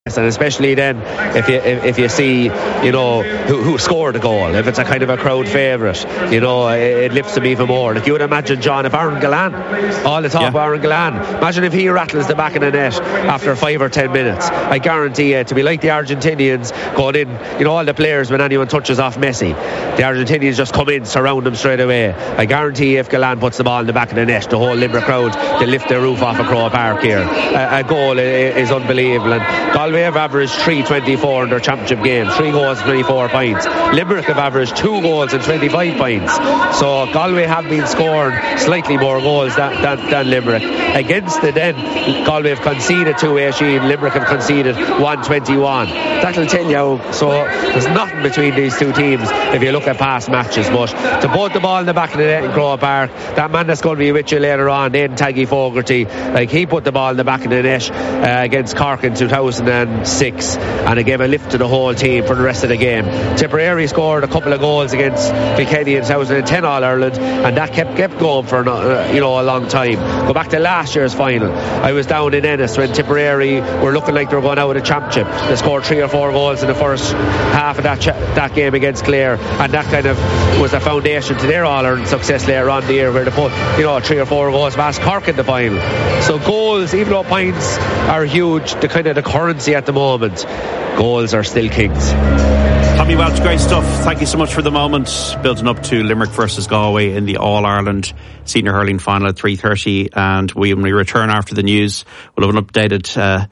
And especially then if you see, you know, who scored the goal, if it's a kind of a crowd favourite, you know, it lifts them even more. Like, you would imagine, John, if Aaron Gillane, all the talk of Aaron Gillane, imagine if he rattles the back of the net after 5 or 10 minutes. I guarantee you, to be like the Argentinians going in, you know, all the players, when anyone touches off Messi, the Argentinians just come in, surround them straight away. I guarantee you, if Gillane puts the ball in the back of the net, the whole Limerick crowd, they lift their roof off of Croke Park here. A goal is unbelievable. And Galway have averaged 3-24 in their championship games, 3 goals and 24 points. Limerick have averaged 2 goals and 25 points. So Galway have been scoring slightly more goals than Limerick. Against the Den, Galway have conceded 2-18, Limerick have conceded 1-21. That'll tell you. So there's nothing between these two teams if you look at past matches. But to put the ball in the back of the net in Croke Park, that man that's going to be with you later on, Aidan Taggy Fogarty, like, he put the ball in the back of the net against Cork in 2006, and it gave a lift to the whole team for the rest of the game. Tipperary scored a couple of goals against Kilkenny in 2010 All-Ireland, and that kept going for a long time. Go back to last year's final. I was down in Ennis when Tipperary were looking like they were going out of the championship. They scored 3 or 4 goals in the first half of that game against Clare, and that kind of was the foundation to their All-Ireland success later on in the year, where they put 3 or 4 goals past Cork in the final. So goals, even though points are huge, the kind of the currency at the moment, goals are still kings. Tommy Walsh, great stuff. Thank you so much for the moment. Building up to Limerick versus Galway in the All-Ireland Senior Hurling Final at 3:30, and when we return after the news, we'll have an updated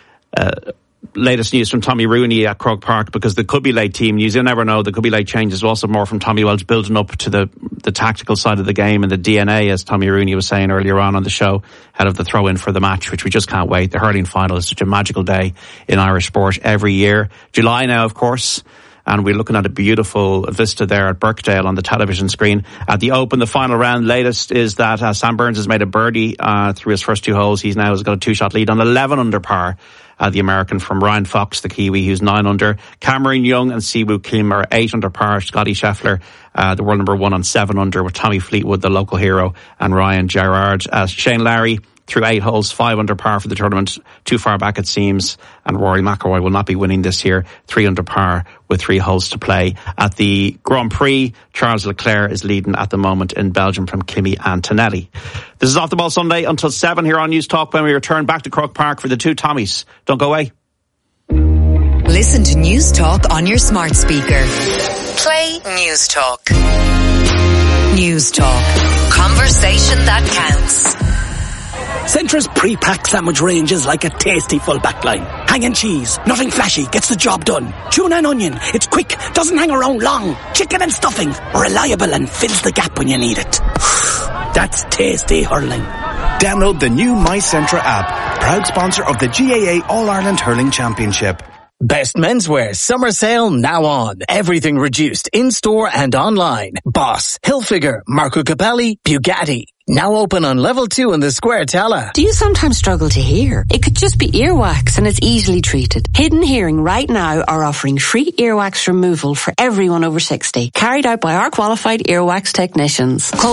latest news from Tommy Rooney at Croke Park, because there could be late team news. You never know, there could be late changes. Also more from Tommy Welch, building up to the tactical side of the game and the DNA, as Tommy Rooney was saying earlier on the show, ahead of the throw-in for the match, which we just can't wait. The hurling final is such a magical day in Irish sport every year. July now, of course, and we're looking at a beautiful vista there at Birkdale on the television screen. At the Open, the final round, latest is that Sam Burns has made a birdie through his first 2 holes. He's now got a 2-shot lead on 11 under par. The American from Ryan Fox, the Kiwi, who's 9 under. Cameron Young and Siwoo Kim are 8 under par. Scotty Scheffler, the world number 1, on 7 under, with Tommy Fleetwood, the local hero, and Ryan Gerrard. Shane Lowry through 8 holes, 5 under par for the tournament. Too far back it seems, and Rory McIlroy will not be winning this year. 3 under par with 3 holes to play. At the Grand Prix, Charles Leclerc is leading at the moment in Belgium from Kimi Antonelli. This is Off the Ball Sunday until 7 here on News Talk, when we return back to Croke Park for the 2 Tommies. Don't go away. Listen to News Talk on your smart speaker. Play News Talk. News Talk. Conversation that counts. Centra's pre-packed sandwich range is like a tasty full backline. Hanging cheese, nothing flashy, gets the job done. Tuna and onion, it's quick, doesn't hang around long. Chicken and stuffing, reliable and fills the gap when you need it. That's tasty hurling. Download the new MyCentra app, proud sponsor of the GAA All-Ireland Hurling Championship. Best menswear summer sale now on. Everything reduced in-store and online. Boss, Hilfiger, Marco Capelli, Bugatti. Now open on level 2 in the Square Tala. Do you sometimes struggle to hear? It could just be earwax and it's easily treated. Hidden Hearing right now are offering free earwax removal for everyone over 60, carried out by our qualified earwax technicians. Call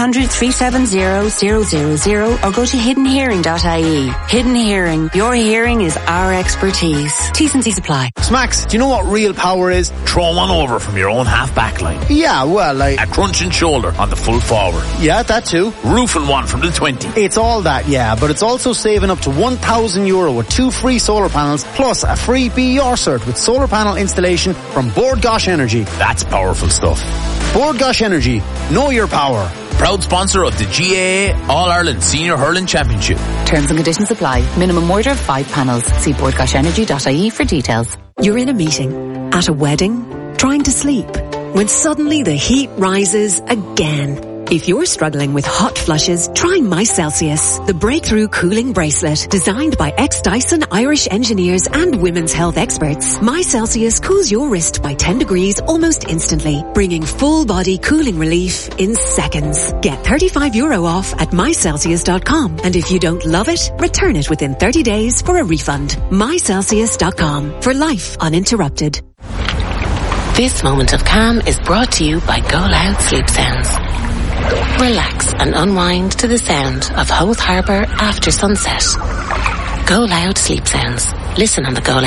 1-800-370-000 or go to hiddenhearing.ie. Hidden Hearing, your hearing is our expertise. T's and C's apply. Smacks, do you know what real power is? Throw one over from your own half back line. Yeah, well, like a crunching shoulder on the full forward. Yeah, that too. Roofing one from the 20. It's all that, yeah, but it's also saving up to €1,000 with 2 free solar panels, plus a free Be Your cert with solar panel installation from Bord Gosh Energy. That's powerful stuff. Bord Gosh Energy, know your power. Proud sponsor of the GAA All-Ireland Senior Hurling Championship. Terms and conditions apply. Minimum order of 5 panels. See bordgoshenergy.ie for details. You're in a meeting, at a wedding, trying to sleep, when suddenly the heat rises again. If you're struggling with hot flushes, try MyCelsius, the breakthrough cooling bracelet designed by ex-Dyson Irish engineers and women's health experts. MyCelsius cools your wrist by 10 degrees almost instantly, bringing full body cooling relief in seconds. Get €35 off at mycelsius.com, and if you don't love it, return it within 30 days for a refund. mycelsius.com, for life uninterrupted. This moment of calm is brought to you by Go Loud Sleep Sounds. Relax and unwind to the sound of Howth Harbour after sunset. Go Loud Sleep Sounds. Listen on the Go